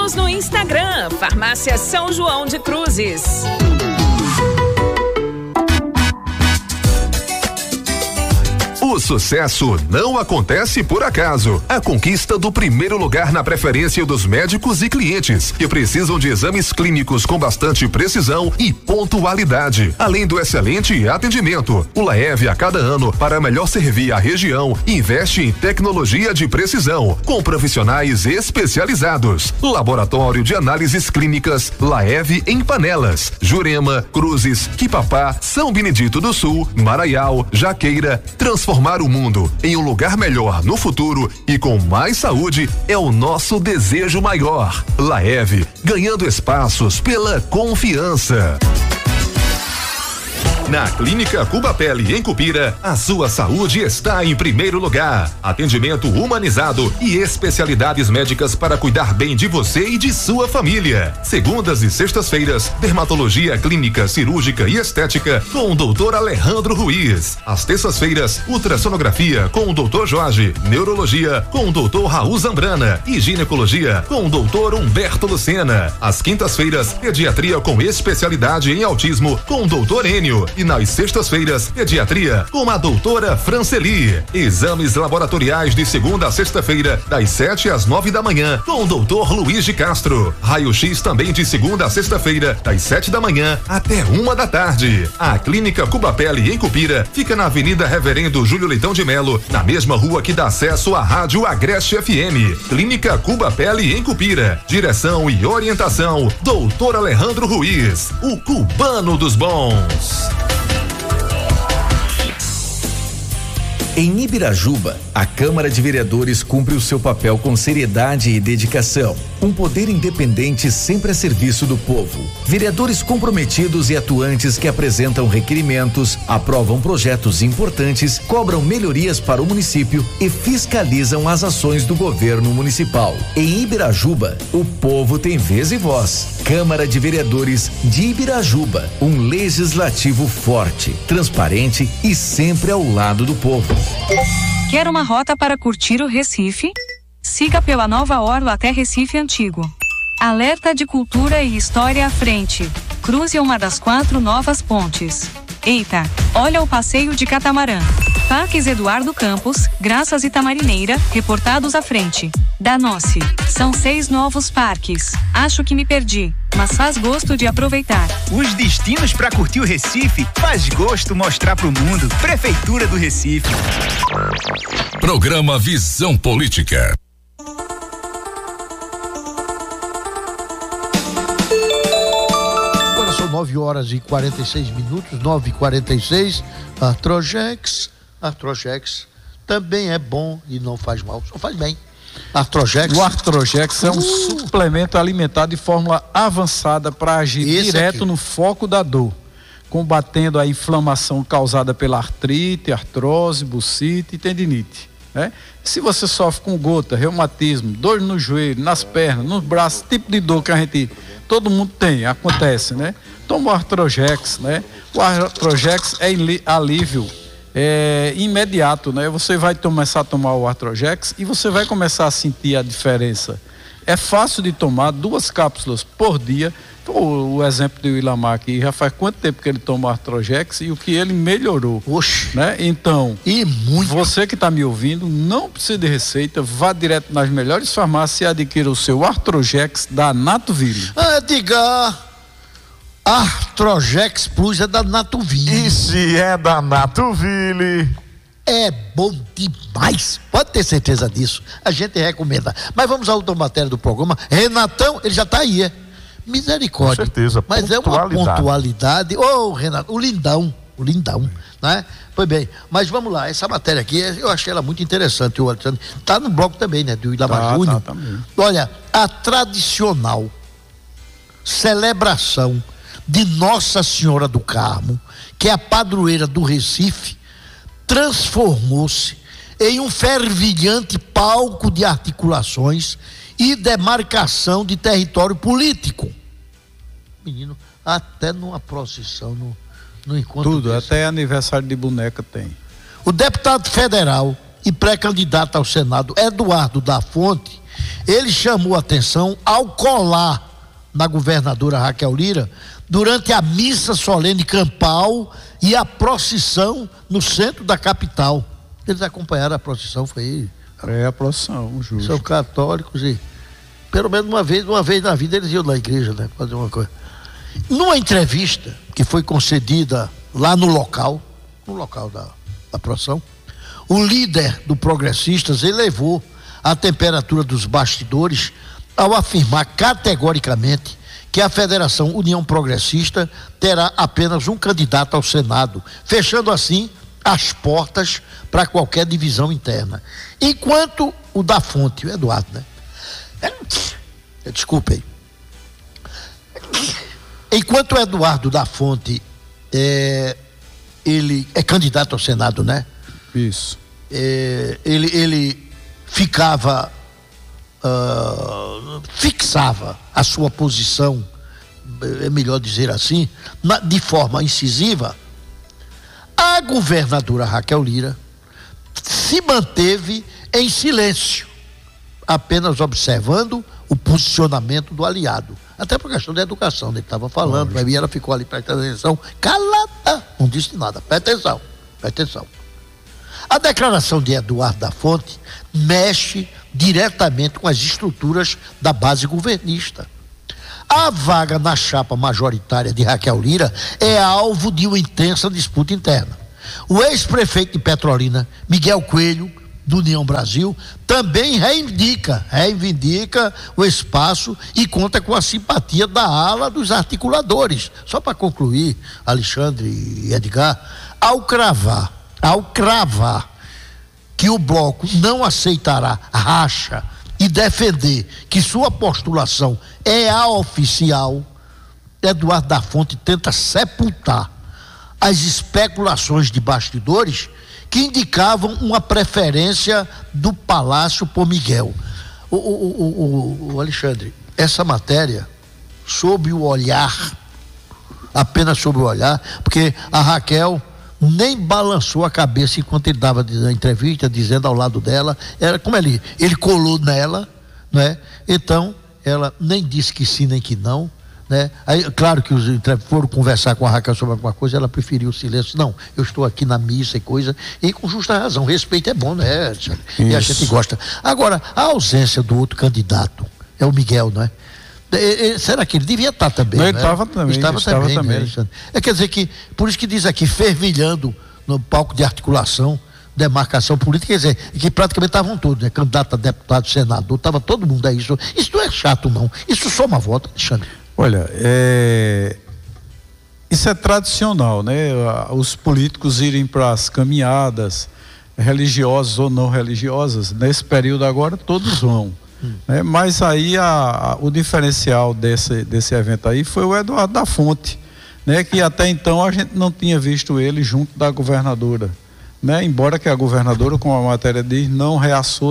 Siga-nos no Instagram, Farmácia São João de Cruzes. O sucesso não acontece por acaso. A conquista do primeiro lugar na preferência dos médicos e clientes que precisam de exames clínicos com bastante precisão e pontualidade. Além do excelente atendimento, o Laev a cada ano, para melhor servir a região, investe em tecnologia de precisão, com profissionais especializados. Laboratório de análises clínicas Laev em Panelas, Jurema, Cruzes, Quipapá, São Benedito do Sul, Maraial, Jaqueira. Transformar o mundo em um lugar melhor no futuro e com mais saúde é o nosso desejo maior. Laev, ganhando espaços pela confiança. Na Clínica Cuba Pele, em Cupira, a sua saúde está em primeiro lugar. Atendimento humanizado e especialidades médicas para cuidar bem de você e de sua família. Segundas e sextas-feiras, dermatologia clínica, cirúrgica e estética com o Dr. Alejandro Ruiz. Às terças-feiras, ultrassonografia com o Dr. Jorge, neurologia com o Dr. Raul Zambrana e ginecologia com o Dr. Humberto Lucena. Às quintas-feiras, pediatria com especialidade em autismo com o Dr. Enio. E nas sextas-feiras, pediatria com a doutora Franceli. Exames laboratoriais de segunda a sexta-feira, das 7 às 9 da manhã, com o doutor Luiz de Castro. Raio-X também de segunda a sexta-feira, das 7 da manhã até 1 da tarde. A Clínica Cuba Pele, em Cupira, fica na Avenida Reverendo Júlio Leitão de Melo, na mesma rua que dá acesso à Rádio Agreste FM. Clínica Cuba Pele, em Cupira. Direção e orientação, doutor Alejandro Ruiz, o cubano dos bons. Em Ibirajuba, a Câmara de Vereadores cumpre o seu papel com seriedade e dedicação. Um poder independente sempre a serviço do povo. Vereadores comprometidos e atuantes que apresentam requerimentos, aprovam projetos importantes, cobram melhorias para o município e fiscalizam as ações do governo municipal. Em Ibirajuba, o povo tem vez e voz. Câmara de Vereadores de Ibirajuba, um legislativo forte, transparente e sempre ao lado do povo. Quer uma rota para curtir o Recife? Siga pela Nova Orla até Recife Antigo. Alerta de cultura e história à frente. Cruze uma das 4 novas pontes. Eita, olha o passeio de catamarã. Parques Eduardo Campos, Graças e Tamarineira, reportados à frente. Danossi, são 6 novos parques. Acho que me perdi, mas faz gosto de aproveitar. Os destinos para curtir o Recife faz gosto mostrar pro mundo. Prefeitura do Recife. Programa Visão Política. Agora são 9h46, 9h46. Artrojex também é bom e não faz mal, só faz bem. O Artrojex é um suplemento alimentar de fórmula avançada para agir direto no foco da dor, combatendo a inflamação causada pela artrite, artrose, bursite e tendinite, né? Se você sofre com gota, reumatismo, dor no joelho, nas pernas, nos braços, tipo de dor que todo mundo tem, acontece, né? Toma o Artrojex, né? O Artrojex é alívio imediato, né? Você vai começar a tomar o Artrojex e você vai começar a sentir a diferença. É fácil de tomar 2 cápsulas por dia. O exemplo do Ilamar aqui, já faz quanto tempo que ele toma o Artrojex e o que ele melhorou. Oxe. Né? Então, você que está me ouvindo, não precisa de receita, vá direto nas melhores farmácias e adquira o seu Artrojex da Natoville. Diga, Artrojex Plus é da Natoville. E se é da Natoville? É bom demais, pode ter certeza disso, a gente recomenda. Mas vamos à outra matéria do programa. Renatão, ele já está aí, misericórdia. Com certeza, mas é uma pontualidade. Renato, o lindão, né? Pois bem, mas vamos lá, essa matéria aqui, eu achei ela muito interessante, o Alexandre. Tá no bloco também, né, do Ilamar Júnior. Olha, a tradicional celebração de Nossa Senhora do Carmo, que é a padroeira do Recife, transformou-se em um fervilhante palco de articulações e demarcação de território político. Menino, até numa procissão, no encontro tudo, desse. Até aniversário de boneca tem. O deputado federal e pré-candidato ao Senado, Eduardo da Fonte, ele chamou a atenção ao colar na governadora Raquel Lira durante a missa solene campal e a procissão no centro da capital. Eles acompanharam a procissão, foi a procissão, justo. São católicos e pelo menos uma vez na vida eles iam na igreja, né? Fazer uma coisa. Numa entrevista que foi concedida lá no local da procissão, o líder do Progressistas elevou a temperatura dos bastidores ao afirmar categoricamente que a Federação União Progressista terá apenas um candidato ao Senado, fechando assim as portas para qualquer divisão interna. Enquanto o da Fonte, o Eduardo, né? Desculpe aí. Enquanto o Eduardo da Fonte ele é candidato ao Senado, né? Isso. Ele ficava fixava a sua posição, é melhor dizer assim, de forma incisiva. A governadora Raquel Lira se manteve em silêncio, apenas observando o posicionamento do aliado, até por questão da educação, ele estava falando, mas ela ficou ali prestando atenção, calada, não disse nada. Presta atenção. A declaração de Eduardo da Fonte mexe diretamente com as estruturas da base governista. A vaga na chapa majoritária de Raquel Lira é alvo de uma intensa disputa interna. O ex-prefeito de Petrolina, Miguel Coelho, do União Brasil, também reivindica o espaço e conta com a simpatia da ala dos articuladores. Só para concluir, Alexandre e Edgar, ao cravar que o bloco não aceitará racha e defender que sua postulação é a oficial, Eduardo da Fonte tenta sepultar as especulações de bastidores que indicavam uma preferência do Palácio por Miguel. O Alexandre, essa matéria, apenas sob o olhar, porque a Raquel nem balançou a cabeça enquanto ele dava na entrevista, dizendo ao lado dela, era como ele colou nela, né? Então ela nem disse que sim nem que não, né? Aí, claro que os foram conversar com a Raquel sobre alguma coisa, ela preferiu o silêncio. Não, eu estou aqui na missa e coisa, e com justa razão, respeito é bom, né? E a gente gosta. Agora, a ausência do outro candidato é o Miguel, não é? Será que ele devia estar também? Não, ele estava também. Estava também. Né? Quer dizer que, por isso que diz aqui, fervilhando no palco de articulação, demarcação política, quer dizer, que praticamente estavam todos, né? Candidato a deputado, senador, estava todo mundo aí. Isso não é chato, não. Isso soma voto, Alexandre. Olha, isso é tradicional, né? Os políticos irem para as caminhadas, religiosas ou não religiosas, nesse período agora todos vão. Né? Mas aí o diferencial desse evento aí foi o Eduardo da Fonte, né? Que até então a gente não tinha visto ele junto da governadora, né? Embora que a governadora, como a matéria diz, não reaçou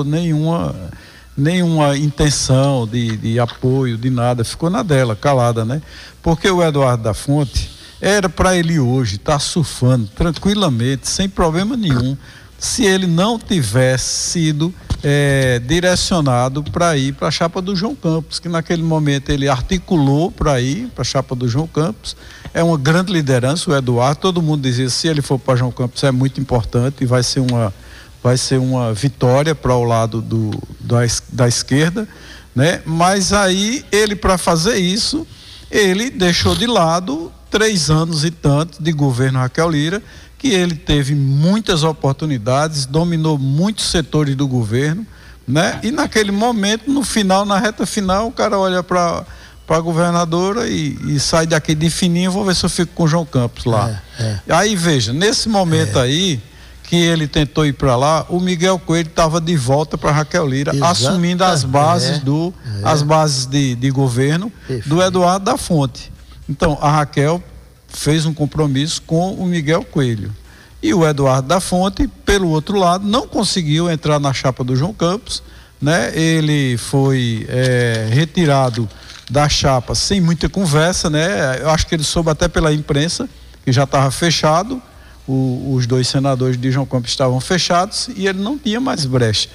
nenhuma intenção de apoio, de nada, ficou na dela, calada, né? Porque o Eduardo da Fonte era para ele hoje estar surfando tranquilamente, sem problema nenhum, se ele não tivesse sido direcionado para ir para a chapa do João Campos, que naquele momento ele articulou para ir para a chapa do João Campos. É uma grande liderança o Eduardo, todo mundo dizia, se ele for para João Campos é muito importante e vai ser uma vitória para o lado da esquerda, né? Mas aí ele, para fazer isso, ele deixou de lado 3 anos e tanto de governo Raquel Lira, que ele teve muitas oportunidades, dominou muitos setores do governo, né? E naquele momento, no final, na reta final, o cara olha para a governadora e sai daqui de fininho, vou ver se eu fico com o João Campos lá. Aí veja, nesse momento aí que ele tentou ir para lá, o Miguel Coelho estava de volta para Raquel Lira, assumindo as bases as bases de governo do Eduardo da Fonte. Então a Raquel fez um compromisso com o Miguel Coelho. E o Eduardo da Fonte, pelo outro lado, não conseguiu entrar na chapa do João Campos, né? Ele foi retirado da chapa sem muita conversa, né? Eu acho que ele soube até pela imprensa que já estava fechado, os 2 senadores de João Campos estavam fechados e ele não tinha mais brecha.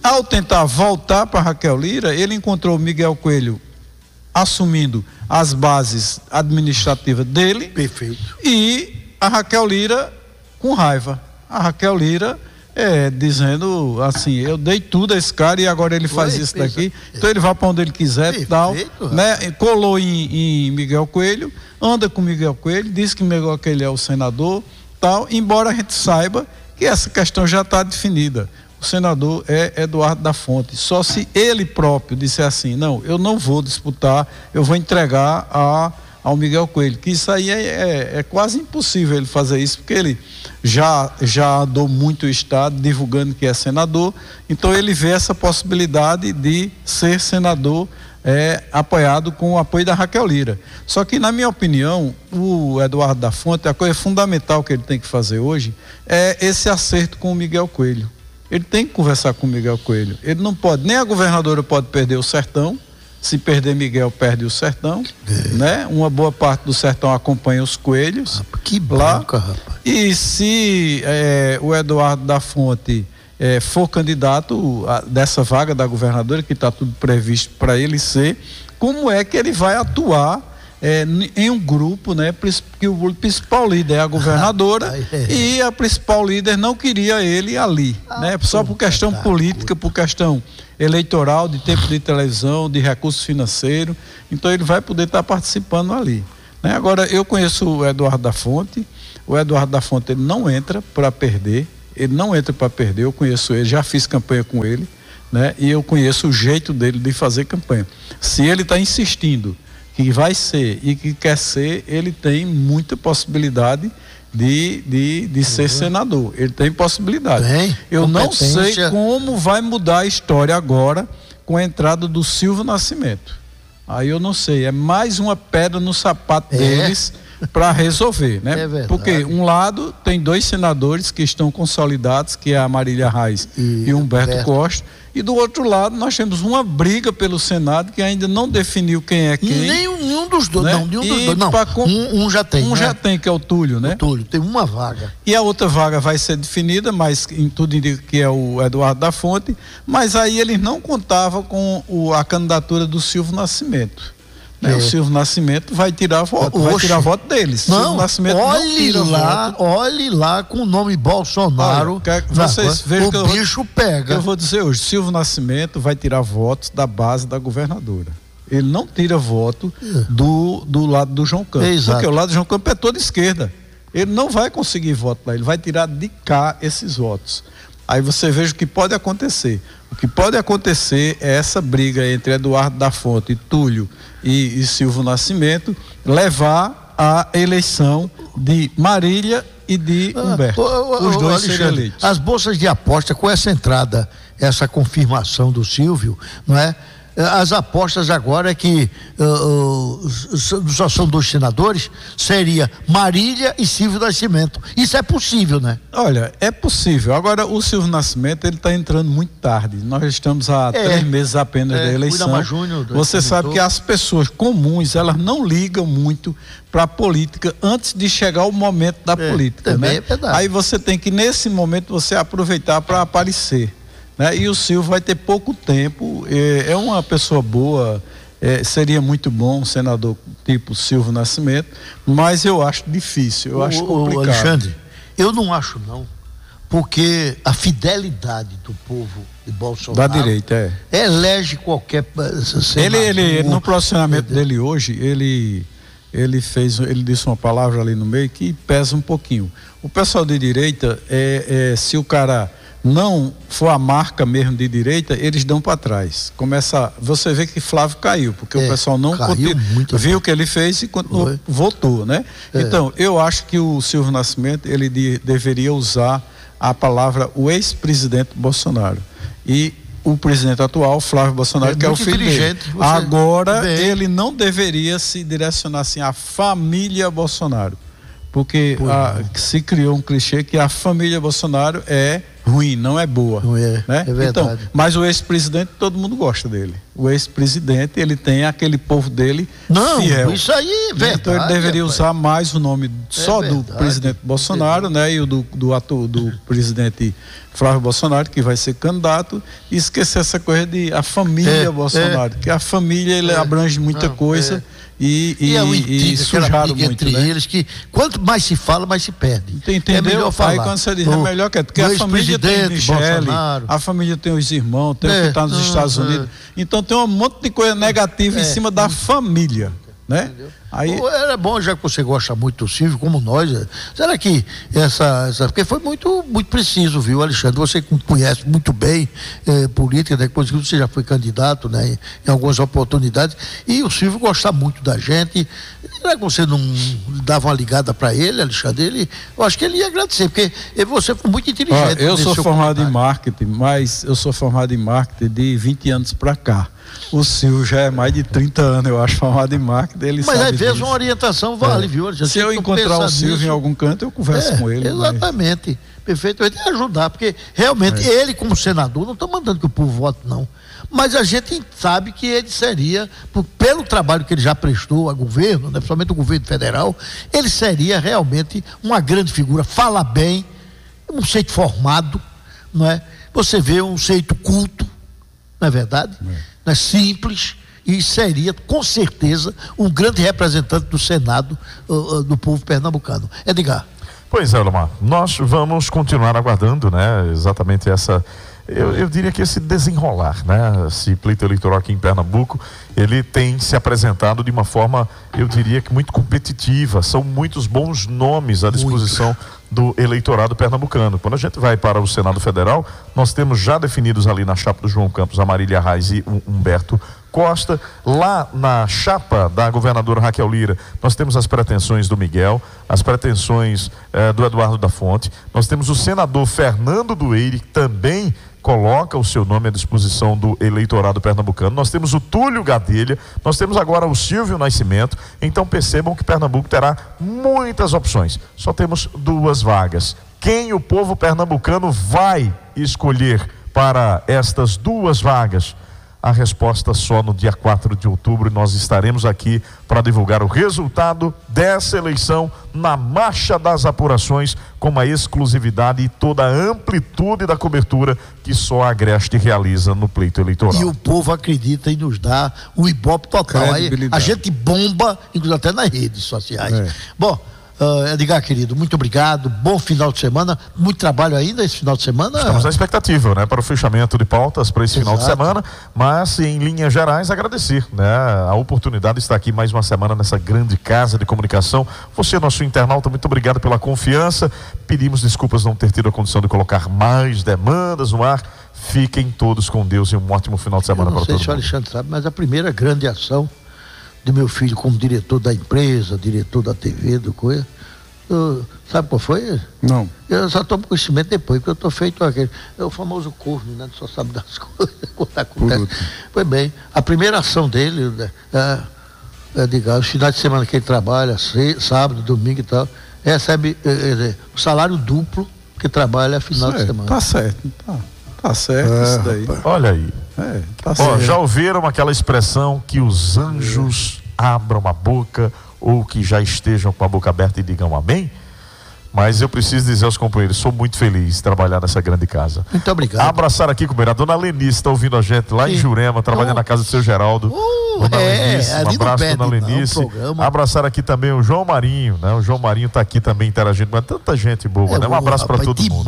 Ao tentar voltar para Raquel Lira, ele encontrou o Miguel Coelho assumindo as bases administrativas dele. Perfeito. E a Raquel Lira com raiva. A Raquel Lira dizendo assim, eu dei tudo a esse cara e agora ele faz isso daqui, então ele vai para onde ele quiser e tal, né? Colou em Miguel Coelho, anda com Miguel Coelho, diz que Miguel Coelho é o senador, tal, embora a gente saiba que essa questão já está definida. O senador é Eduardo da Fonte, só se ele próprio disser assim, não, eu não vou disputar, eu vou entregar ao Miguel Coelho, que isso aí é quase impossível ele fazer isso, porque ele já andou muito o estado divulgando que é senador, então ele vê essa possibilidade de ser senador apoiado com o apoio da Raquel Lira. Só que, na minha opinião, o Eduardo da Fonte, a coisa fundamental que ele tem que fazer hoje é esse acerto com o Miguel Coelho. Ele tem que conversar com o Miguel Coelho. Ele não pode, nem a governadora pode perder o sertão. Se perder Miguel, perde o sertão, né? Uma boa parte do sertão acompanha os coelhos. Que bronca, rapaz. E se o Eduardo da Fonte for candidato dessa vaga da governadora, que está tudo previsto para ele ser, como é que ele vai atuar em um grupo, né? Que o principal líder é a governadora e a principal líder não queria ele ali, né? Só por questão política, por questão eleitoral, de tempo de televisão, de recursos financeiros, então ele vai poder estar participando ali, né? Agora, eu conheço o Eduardo da Fonte, ele não entra para perder, eu conheço ele, já fiz campanha com ele, né? E eu conheço o jeito dele de fazer campanha. Se ele está insistindo que vai ser e que quer ser, ele tem muita possibilidade de ser senador. Ele tem possibilidade. Eu não sei como vai mudar a história agora com a entrada do Silvio Nascimento. Aí eu não sei, é mais uma pedra no sapato deles para resolver, né? Porque um lado tem 2 senadores que estão consolidados, que é a Marília Reis e Humberto Costa, e do outro lado nós temos uma briga pelo Senado que ainda não definiu quem é quem. Nenhum dos dois, né? Nenhum dos dois, não. Um já tem. Já tem, que é o Túlio, né? O Túlio, tem uma vaga. E a outra vaga vai ser definida, mas em tudo indica que é o Eduardo da Fonte, mas aí eles não contavam com a candidatura do Silvio Nascimento. O Silvio Nascimento vai tirar voto, deles. Não, Silvio Nascimento olhe lá com o nome Bolsonaro. Olha, vocês vejam o bicho pega. Eu vou dizer hoje, Silvio Nascimento vai tirar votos da base da governadora. Ele não tira voto do lado do João Campos, porque o lado do João Campos é toda esquerda. Ele não vai conseguir voto lá, ele vai tirar de cá esses votos. Aí você veja o que pode acontecer. O que pode acontecer é essa briga entre Eduardo da Fonte, Túlio e Silvio Nascimento levar à eleição de Marília e de Humberto. Os dois serem eleitos. As bolsas de aposta, com essa entrada, essa confirmação do Silvio, não é? As apostas agora é que só são 2 senadores, seria Marília e Silvio Nascimento. Isso é possível, né? Olha, é possível. Agora, o Silvio Nascimento, ele está entrando muito tarde. Nós estamos há 3 meses apenas da eleição. Você sabe que as pessoas comuns, elas não ligam muito para a política antes de chegar o momento da política, né? É verdade. Aí você tem que, nesse momento, você aproveitar para aparecer. Né? E o Silvio vai ter pouco tempo, é uma pessoa boa, seria muito bom um senador tipo Silvio Nascimento, mas eu acho difícil, eu acho complicado. Alexandre, eu não acho não, porque a fidelidade do povo de Bolsonaro da direita elege qualquer senador. Ele no posicionamento dele hoje, ele disse uma palavra ali no meio que pesa um pouquinho. O pessoal de direita, se o cara não for a marca mesmo de direita, eles dão para trás. Você vê que Flávio caiu, porque o pessoal não viu o que ele fez e votou, né? Então, eu acho que o Silvio Nascimento, ele deveria usar a palavra o ex-presidente Bolsonaro. E o presidente atual, Flávio Bolsonaro, que é o filho dele. Agora, ele não deveria se direcionar assim à família Bolsonaro. Porque se criou um clichê que a família Bolsonaro é ruim, não é boa. Não é, né? é verdade. Então, mas o ex-presidente, todo mundo gosta dele. O ex-presidente, ele tem aquele povo dele fiel. Isso aí é verdade. Então ele deveria usar mais o nome do presidente Bolsonaro, né? E o do presidente Flávio Bolsonaro, que vai ser candidato, e esquecer essa coisa de a família Bolsonaro, que a família ele abrange muita coisa. E sujaram muito, entre eles, que quanto mais se fala, mais se perde. Entendeu? É melhor falar. Aí quando você diz, é melhor que porque a família tem Michele, a família tem os irmãos, tem o que está nos Estados Unidos. Então tem um monte de coisa negativa em cima da família, né? Aí... Era bom, já que você gosta muito do Silvio, como nós, será que porque foi muito preciso, viu, Alexandre? Você conhece muito bem política, depois que você já foi candidato, né, em algumas oportunidades, e o Silvio gosta muito da gente. Será que você não dava uma ligada para ele, Alexandre? Eu acho que ele ia agradecer, porque você foi muito inteligente. Eu sou formado em marketing, mas eu sou formado em marketing de 20 anos para cá. O Silvio já é mais de 30 anos, eu acho, formado em marketing. Ele mas sabe às vezes disso. uma orientação vale, viu? Se eu encontrar o Silvio em algum canto, eu converso com ele. Exatamente. Perfeitamente. E ajudar, porque realmente ele, como senador, não está mandando que o povo vote, não. Mas a gente sabe que ele seria, pelo trabalho que ele já prestou a governo, né, principalmente o governo federal, ele seria realmente uma grande figura. Fala bem, um jeito formado, não é? Você vê um jeito culto, não é verdade? Não é simples, e seria com certeza um grande representante do Senado do povo pernambucano. Edgar. Pois é, Elomar, nós vamos continuar aguardando, né, exatamente essa, eu diria que esse desenrolar, né, esse pleito eleitoral aqui em Pernambuco, ele tem se apresentado de uma forma, eu diria que muito competitiva, são muitos bons nomes à disposição do eleitorado pernambucano. Quando a gente vai para o Senado Federal, nós temos já definidos ali na chapa do João Campos, a Marília Reis e o Humberto Costa. Lá na chapa da governadora Raquel Lira, nós temos as pretensões do Miguel, as pretensões do Eduardo da Fonte. Nós temos o senador Fernando Dueire, que também coloca o seu nome à disposição do eleitorado pernambucano. Nós temos o Túlio Gadelha, nós temos agora o Silvio Nascimento. Então percebam que Pernambuco terá muitas opções. Só temos 2 vagas. Quem o povo pernambucano vai escolher para estas 2 vagas? A resposta só no dia 4 de outubro, e nós estaremos aqui para divulgar o resultado dessa eleição na marcha das apurações, com uma exclusividade e toda a amplitude da cobertura que só a Agreste realiza no pleito eleitoral. E o povo acredita e nos dá o ibope total. Aí a gente bomba, inclusive até nas redes sociais. Bom, Edgar, querido, muito obrigado, bom final de semana, muito trabalho ainda esse final de semana. Estamos na expectativa, né, para o fechamento de pautas para esse final de semana, mas em linhas gerais agradecer, né, a oportunidade de estar aqui mais uma semana nessa grande casa de comunicação. Você, nosso internauta, muito obrigado pela confiança, pedimos desculpas não ter tido a condição de colocar mais demandas no ar. Fiquem todos com Deus e um ótimo final de semana para todos. Não sei se o Alexandre sabe, mas a primeira grande ação de meu filho como diretor da empresa, diretor da TV, do coisa. Sabe qual foi? Não. Eu só tomo conhecimento depois, porque eu tô feito aquele. É o famoso corno, né? Só sabe das coisas quando acontece. Pois bem, a primeira ação dele digamos, os finais de semana que ele trabalha, sábado, domingo e tal, recebe o salário duplo que trabalha final de semana. Tá certo, tá certo isso daí. Olha aí. Tá certo. Já ouviram aquela expressão que os anjos abram a boca ou que já estejam com a boca aberta e digam amém? Mas eu preciso dizer aos companheiros, sou muito feliz de trabalhar nessa grande casa. Muito obrigado. Abraçar aqui, companheiro, a dona Lenice está ouvindo a gente lá em Jurema, trabalhando na casa do seu Geraldo. Dona Lenice, um abraço, dona Lenice. Abraçar aqui também o João Marinho, né? O João Marinho está aqui também interagindo com tanta gente boa, né? Um abraço para todo mundo.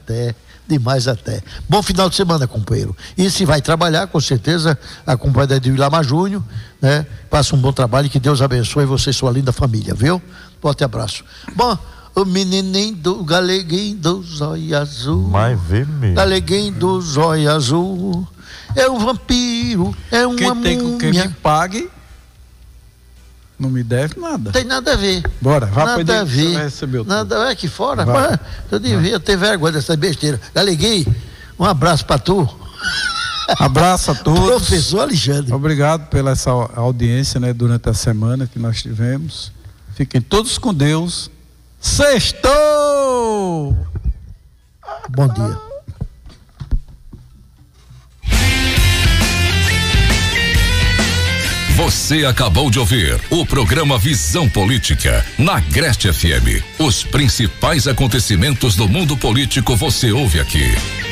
Demais até. Bom final de semana, companheiro. E se vai trabalhar, com certeza, acompanha da Edil Lama Júnior, né? Passa um bom trabalho e que Deus abençoe você e sua linda família, viu? Forte abraço. Bom, o menininho do galeguinho do zóio azul. Vai ver mesmo. Galeguinho do zóio azul. É um vampiro, é uma múmia. Quem me pague não me deve nada. Tem nada a ver. Bora, vai nada a ver. Nada aqui fora. Mas eu devia ter vergonha dessa besteira. Galeguinho, um abraço pra tu. Abraço a todos. Professor Alexandre. Obrigado pela essa audiência, né, durante a semana que nós tivemos. Fiquem todos com Deus. Sextou! Bom dia. Você acabou de ouvir o programa Visão Política na Agreste FM. Os principais acontecimentos do mundo político você ouve aqui.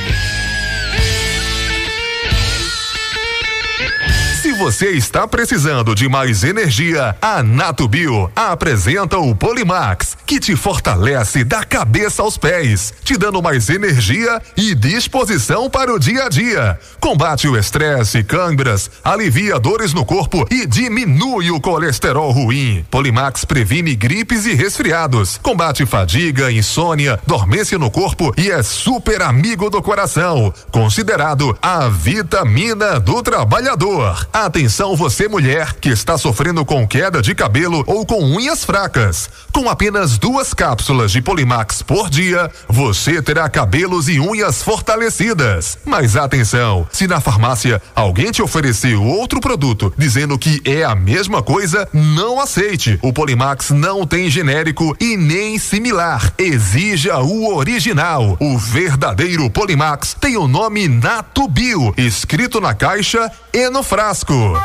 Se você está precisando de mais energia, a Natubio apresenta o Polimax, que te fortalece da cabeça aos pés, te dando mais energia e disposição para o dia a dia. Combate o estresse, câimbras, alivia dores no corpo e diminui o colesterol ruim. Polimax previne gripes e resfriados, combate fadiga, insônia, dormência no corpo e é super amigo do coração. Considerado a vitamina do trabalhador. Atenção você mulher que está sofrendo com queda de cabelo ou com unhas fracas. Com apenas 2 cápsulas de Polimax por dia, você terá cabelos e unhas fortalecidas. Mas atenção, se na farmácia alguém te ofereceu outro produto dizendo que é a mesma coisa, não aceite. O Polimax não tem genérico e nem similar. Exija o original. O verdadeiro Polimax tem o nome Natubio, escrito na caixa e no frasco.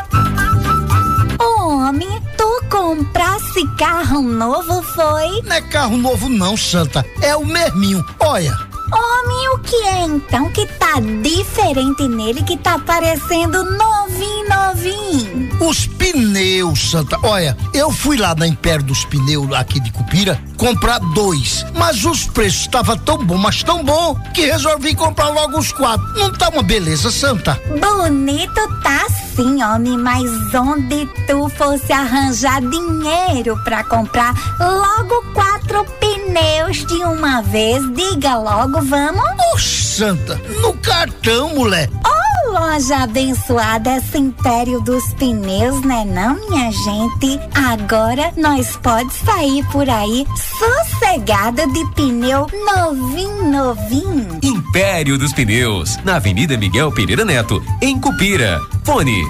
Homem, tu comprasse carro novo, foi? Não é carro novo não, Santa, é o mesminho, olha. Homem, o que é então que tá diferente nele, que tá parecendo novinho? Os pneus, Santa, olha, eu fui lá na Império dos Pneus aqui de Cupira comprar 2, mas os preços estavam tão bom, mas tão bom, que resolvi comprar logo os 4. Não tá uma beleza, Santa? Bonito tá sim, homem, mas onde tu fosse arranjar dinheiro pra comprar logo 4 pneus de uma vez? Diga logo, vamos? Santa, no cartão, mulher. Oh, loja abençoada, esse Império dos Pneus, né não, minha gente? Agora nós pode sair por aí sossegado de pneu novinho. Império dos Pneus, na Avenida Miguel Pereira Neto, em Cupira. Fone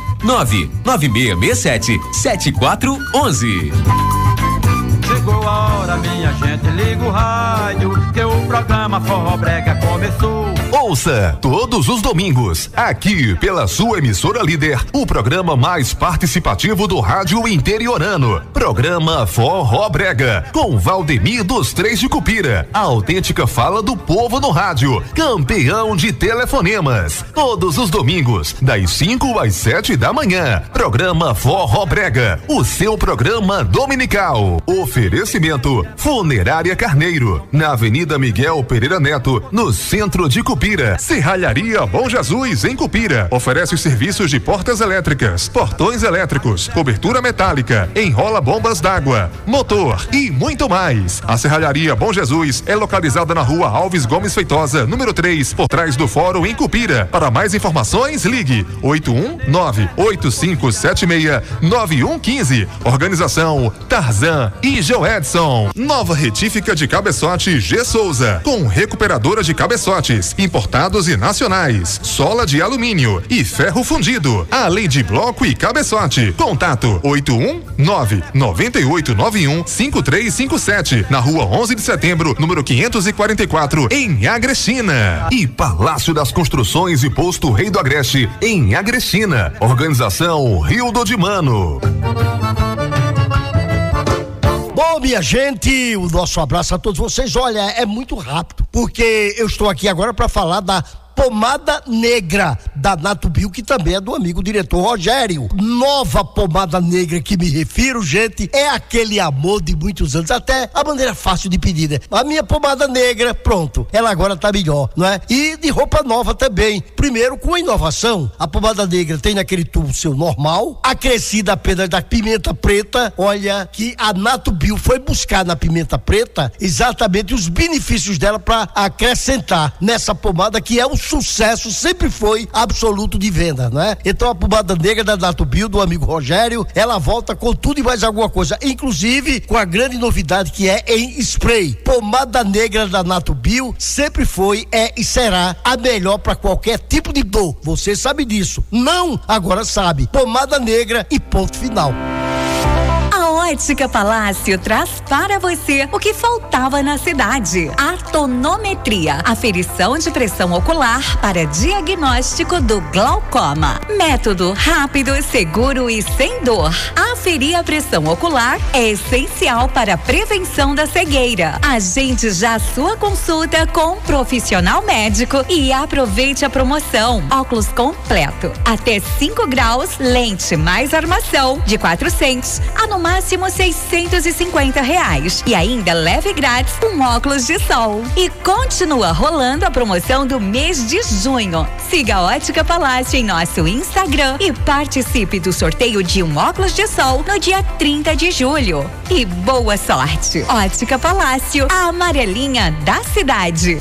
99667-7411. Chegou a hora, minha gente, liga o rádio, que o programa Forró Brega começou. Ouça todos os domingos, aqui pela sua emissora líder, o programa mais participativo do rádio interiorano. Programa Forró Brega, com Valdemir dos Três de Cupira. A autêntica fala do povo no rádio. Campeão de telefonemas. Todos os domingos, das 5 às 7 da manhã. Programa Forró Brega, o seu programa dominical. Oferecimento Funerária Carneiro, na Avenida Miguel Pereira Neto, no centro de Cupira. Serralharia Bom Jesus, em Cupira. Oferece os serviços de portas elétricas, portões elétricos, cobertura metálica, enrola bombas d'água, motor e muito mais. A Serralharia Bom Jesus é localizada na Rua Alves Gomes Feitosa, número 3, por trás do Fórum, em Cupira. Para mais informações, ligue 819-8576-9115. Organização Tarzan e Joedson. Nova retífica de cabeçote G. Souza, com recuperadora de cabeçotes, importados e nacionais, sola de alumínio e ferro fundido, além de bloco e cabeçote. Contato 819-9891-5357, na Rua 11 de Setembro, número 544, em Agrestina. E Palácio das Construções e Posto Rei do Agreste, em Agrestina. Organização Rio do Dimano. Bom, minha gente, o nosso abraço a todos vocês. Olha, é muito rápido, porque eu estou aqui agora para falar da pomada negra da Natubio, que também é do amigo diretor Rogério. Nova pomada negra que me refiro, gente, é aquele amor de muitos anos, até a maneira fácil de pedir, né? A minha pomada negra, pronto, ela agora tá melhor, não é? E de roupa nova também. Primeiro, com a inovação, a pomada negra tem naquele tubo seu normal, acrescida apenas da pimenta preta. Olha que a Natubio foi buscar na pimenta preta exatamente os benefícios dela para acrescentar nessa pomada, que é um sucesso, sempre foi absoluto de venda, né? Então a pomada negra da Natubio, do amigo Rogério, ela volta com tudo e mais alguma coisa, inclusive com a grande novidade que é em spray. Pomada negra da Natubio sempre foi, é e será a melhor para qualquer tipo de dor. Você sabe disso? Não, agora sabe. Pomada negra e ponto final. Ótica Palácio traz para você o que faltava na cidade. A tonometria, aferição de pressão ocular para diagnóstico do glaucoma. Método rápido, seguro e sem dor. Aferir a pressão ocular é essencial para a prevenção da cegueira. Agende já sua consulta com um profissional médico e aproveite a promoção. Óculos completo, até 5 graus, lente mais armação, de 400 a no máximo R$650. E ainda leve grátis um óculos de sol. E continua rolando a promoção do mês de junho. Siga a Ótica Palácio em nosso Instagram e participe do sorteio de um óculos de sol no dia 30 de julho. E boa sorte! Ótica Palácio, a amarelinha da cidade.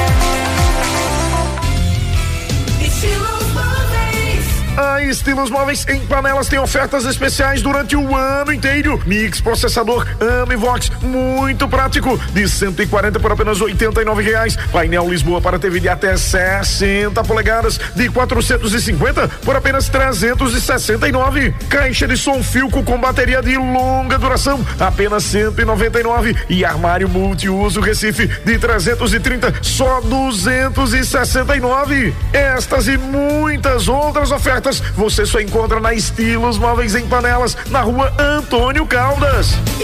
A Estilos Móveis em Panelas tem ofertas especiais durante o ano inteiro. Mix processador Amivox, muito prático, de 140 por apenas R$89. Painel Lisboa para TV de até 60 polegadas, de 450 por apenas R$369. Caixa de som Filco com bateria de longa duração, apenas R$199. E armário multiuso Recife de 330, só R$269. Estas e muitas outras ofertas você só encontra na Estilos Móveis em Panelas, na rua Antônio Caldas.